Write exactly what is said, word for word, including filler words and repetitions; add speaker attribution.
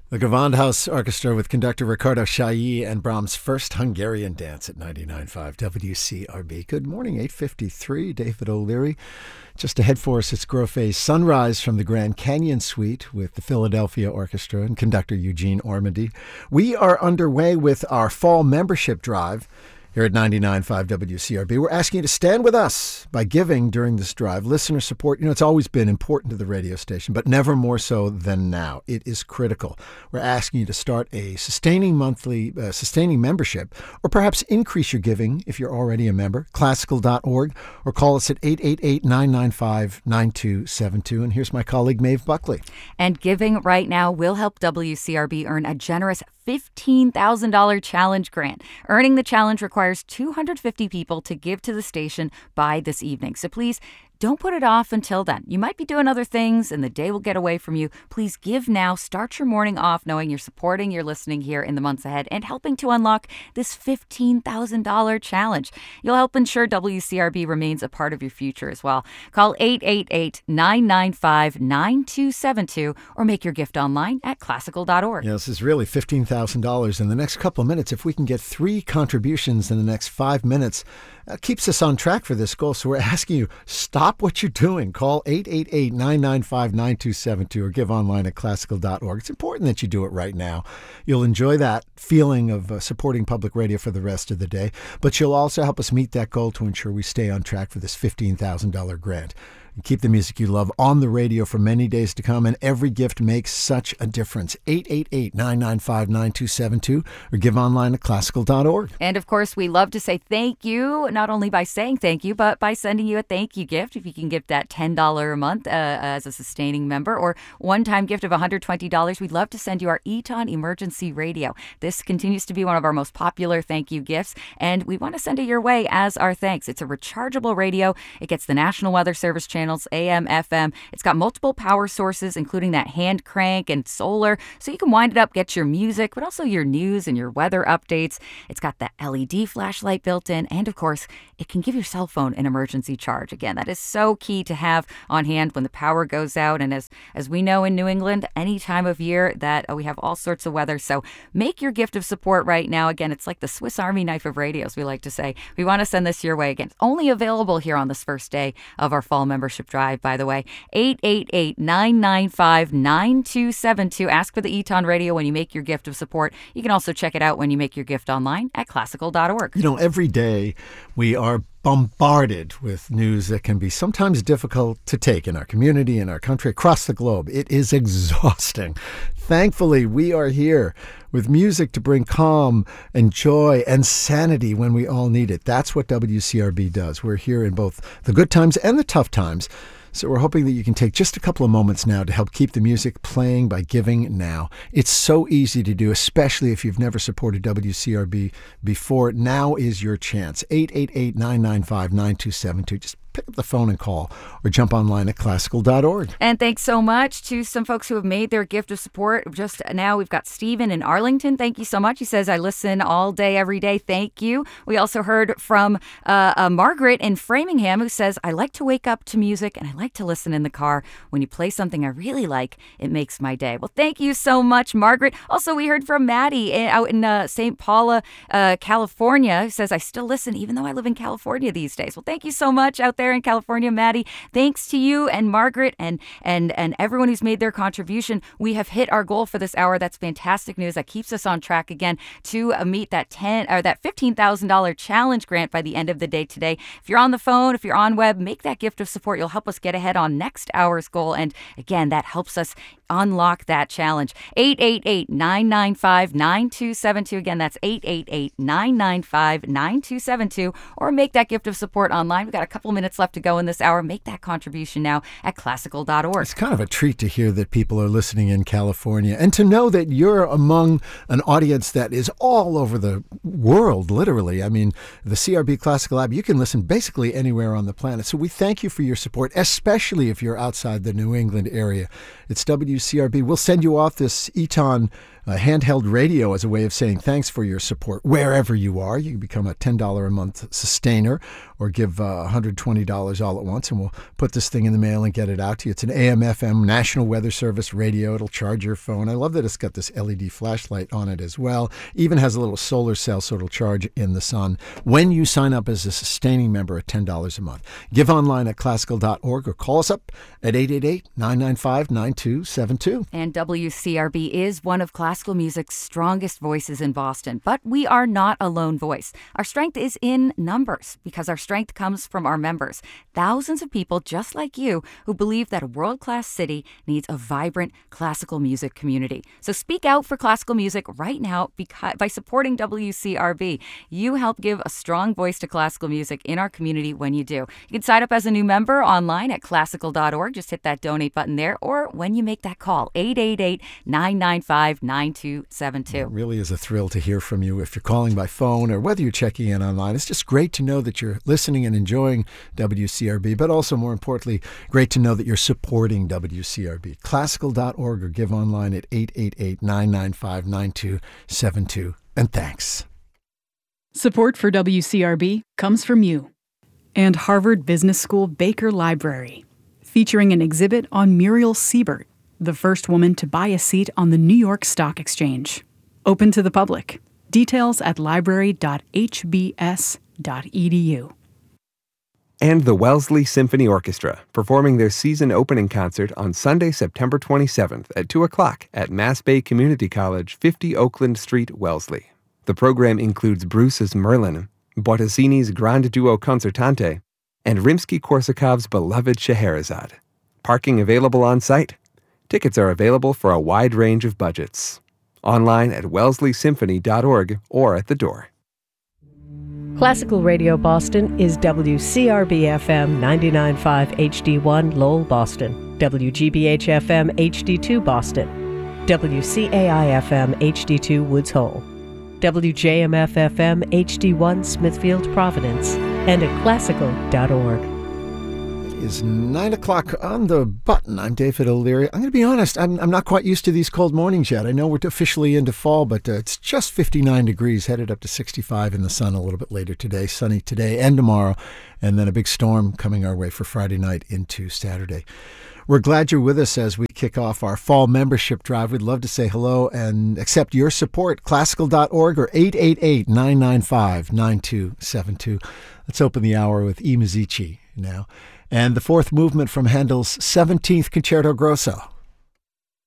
Speaker 1: The Gewandhaus Orchestra with conductor Ricardo Chailly and Brahms' First Hungarian Dance at ninety-nine point five W C R B. Good morning, eight fifty-three, David O'Leary. Just ahead for us, it's Grofé's Sunrise from the Grand Canyon Suite with the Philadelphia Orchestra and conductor Eugene Ormandy. We are underway with our fall membership drive here at ninety-nine point five W C R B. We're asking you to stand with us by giving during this drive. Listener support, you know, it's always been important to the radio station, but never more so than now. It is critical. We're asking you to start a sustaining monthly, uh, sustaining membership, or perhaps increase your giving if you're already a member, classical dot org, or call us at eight eight eight, nine nine five, nine two seven two. And here's my colleague, Maeve Buckley.
Speaker 2: And giving right now will help W C R B earn a generous fifteen thousand dollars challenge grant. Earning the challenge requires two hundred fifty people to give to the station by this evening. So please don't put it off until then. You might be doing other things and the day will get away from you. Please give now. Start your morning off knowing you're supporting your listening here in the months ahead and helping to unlock this fifteen thousand dollars challenge. You'll help ensure W C R B remains a part of your future as well. Call eight eight eight, nine nine five, nine two seven two or make your gift online at classical dot org.
Speaker 1: Yeah, this is really fifteen thousand dollars in the next couple of minutes. If we can get three contributions in the next five minutes, uh, keeps us on track for this goal. So we're asking you, stop what you're doing. Call eight eight eight, nine nine five, nine two seven two or give online at classical dot org. It's important that you do it right now. You'll enjoy that feeling of uh, supporting public radio for the rest of the day, but you'll also help us meet that goal to ensure we stay on track for this fifteen thousand dollars grant. And keep the music you love on the radio for many days to come, and every gift makes such a difference. eight eight eight, nine nine five, nine two seven two or give online at classical dot org.
Speaker 2: And of course, we love to say thank you, not only by saying thank you, but by sending you a thank you gift. If you can give that ten dollars a month uh, as a sustaining member, or one-time gift of one hundred twenty dollars, we'd love to send you our Eton Emergency Radio. This continues to be one of our most popular thank you gifts, and we want to send it your way as our thanks. It's a rechargeable radio. It gets the National Weather Service channels, A M, F M. It's got multiple power sources, including that hand crank and solar, so you can wind it up, get your music, but also your news and your weather updates. It's got the L E D flashlight built in, and of course, it can give your cell phone an emergency charge. Again, that is so key to have on hand when the power goes out, and as as we know in New England, any time of year that uh, we have all sorts of weather. So make your gift of support right now. Again, it's like the Swiss Army knife of radios, we like to say. We want to send this your way. Again, it's only available here on this first day of our fall membership drive, by the way. eight eight eight, nine nine five, nine two seven two. Ask for the Eton Radio when you make your gift of support. You can also check it out when you make your gift online at classical dot org.
Speaker 1: You know, every day we are bombarded with news that can be sometimes difficult to take in our community, in our country, across the globe. It is exhausting. Thankfully, we are here with music to bring calm and joy and sanity when we all need it. That's what W C R B does. We're here in both the good times and the tough times. So we're hoping that you can take just a couple of moments now to help keep the music playing by giving now. It's so easy to do, especially if you've never supported W C R B before. Now is your chance. eight eight eight, nine nine five, nine two seven two. Just pick up the phone and call, or jump online at classical dot org.
Speaker 2: And thanks so much to some folks who have made their gift of support. Just now, we've got Stephen in Arlington. Thank you so much. He says, I listen all day, every day. Thank you. We also heard from uh, uh, Margaret in Framingham, who says, I like to wake up to music and I like to listen in the car. When you play something I really like, it makes my day. Well, thank you so much, Margaret. Also, we heard from Maddie in, out in uh, Saint Paula, uh, California, who says, I still listen even though I live in California these days. Well, thank you so much out there in California, Maddie. Thanks to you and Margaret and and and everyone who's made their contribution. We have hit our goal for this hour. That's fantastic news. That keeps us on track again to uh, meet that ten or that fifteen thousand dollars challenge grant by the end of the day today. If you're on the phone, if you're on web, make that gift of support. You'll help us get ahead on next hour's goal, and again, that helps us unlock that challenge. eight eight eight, nine nine five, nine two seven two. Again, that's eight eight eight, nine nine five, nine two seven two, or make that gift of support online. We've got a couple minutes left to go in this hour. Make that contribution now at classical dot org.
Speaker 1: It's kind of a treat to hear that people are listening in California, and to know that you're among an audience that is all over the world, literally. I mean, the C R B Classical app, you can listen basically anywhere on the planet. So we thank you for your support, especially if you're outside the New England area. It's W C R B. We'll send you off this Eton Uh, handheld radio as a way of saying thanks for your support wherever you are. You can become a ten dollars a month sustainer or give uh, one hundred twenty dollars all at once, and we'll put this thing in the mail and get it out to you. It's an A M F M National Weather Service radio. It'll charge your phone. I love that it's got this L E D flashlight on it as well. Even has a little solar cell, so it'll charge in the sun when you sign up as a sustaining member at ten dollars a month. Give online at classical dot org or call us up at eight eight eight, nine nine five, nine two seven two.
Speaker 2: And W C R B is one of classical music's strongest voices in Boston, but we are not a lone voice. Our strength is in numbers because our strength comes from our members. Thousands of people just like you who believe that a world-class city needs a vibrant classical music community. So speak out for classical music right now because, by supporting W C R B. You help give a strong voice to classical music in our community when you do. You can sign up as a new member online at classical dot org. Just hit that donate button there, or when you make that call, eight eight eight, nine nine five, nine two seven two.
Speaker 1: It really is a thrill to hear from you if you're calling by phone or whether you're checking in online. It's just great to know that you're listening and enjoying W C R B, but also, more importantly, great to know that you're supporting W C R B. classical dot org or give online at eight eight eight, nine nine five, nine two seven two. And thanks.
Speaker 3: Support for W C R B comes from you and Harvard Business School Baker Library, featuring an exhibit on Muriel Siebert, the first woman to buy a seat on the New York Stock Exchange. Open to the public. Details at library dot h b s dot e d u.
Speaker 4: And the Wellesley Symphony Orchestra, performing their season opening concert on Sunday, September twenty-seventh at two o'clock at Mass Bay Community College, fifty Oakland Street, Wellesley. The program includes Bruce's Merlin, Bottesini's Grande Duo Concertante, and Rimsky-Korsakov's beloved Scheherazade. Parking available on site. Tickets are available for a wide range of budgets. Online at wellesley symphony dot org or at the door.
Speaker 5: Classical Radio Boston is W C R B F M ninety-nine point five H D one Lowell, Boston, W G B H F M H D two Boston, W C A I F M H D two Woods Hole, W J M F F M H D one Smithfield, Providence, and at classical dot org.
Speaker 1: It is nine o'clock on the button. I'm David O'Leary. I'm going to be honest, I'm, I'm not quite used to these cold mornings yet. I know we're officially into fall, but uh, it's just fifty-nine degrees, headed up to sixty-five in the sun a little bit later today. Sunny today and tomorrow, and then a big storm coming our way for Friday night into Saturday. We're glad you're with us as we kick off our fall membership drive. We'd love to say hello and accept your support. classical dot org or eight eight eight, nine nine five, nine two seven two. Let's open the hour with I Musici now. And the fourth movement from Handel's seventeenth Concerto Grosso.